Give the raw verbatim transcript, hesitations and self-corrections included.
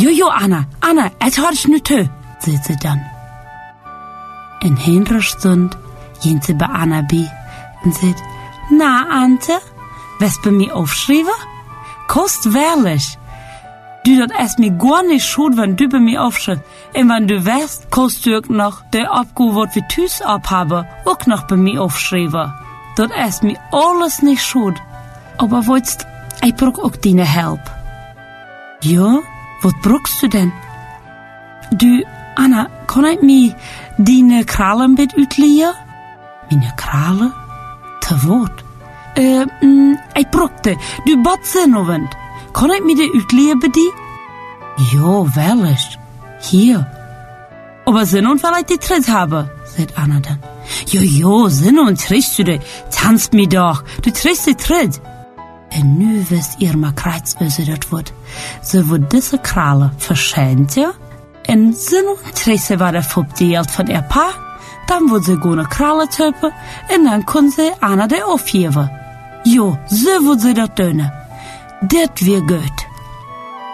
Jo, jo, Anna, Anna, het had ik nu toe, zei ze dan. En heenere stund ging ze bij Anna bij en zei, na, Ante, was bij mij aufschrijven? Kost werlich. Du dat es mir gar nicht schuld, wenn du bei mir aufschreibst. Und wenn du weißt, kannst du auch noch der Abgabe, was wir tüß abhaben, auch noch bei mir aufschreiben. Dat es mir alles nicht schuld. Aber wolltest, ich brauch auch deine Help. Ja, was brauchst du denn? Du, Anna, kann ich mir deine Krallen mit utleihen? Meine Krallen? Te wat? Äh, mm, ich brauchte, du Badzinnovend. Kan ik me de uitleihen bij die? Ja, wellicht. Hier. Aber Sinn und vielleicht die Tritt habe, sagt Anna dann. Jo, jo, Sinn und trittst du de, tanzt mir doch, du trittst die Tritt. Und nu wisst ihr mal kreuz, wie sie das wird. Sie wird diese Kralle verschenkt, ja? Und Sinn und tritt war der Fubdeelt von ihr Pa, dann wird sie gute Kralle töpen, und dann kann sie Anna de aufheben. Jo, so wird sie das tun. Dat weer gut.